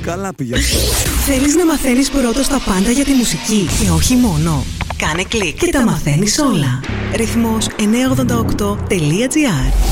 Καλά πήγε αυτό. Θέλεις να μαθαίνεις πρώτος τα πάντα για τη μουσική και όχι μόνο? Κάνε κλικ και τα μαθαίνεις όλα. Ρυθμός 988.gr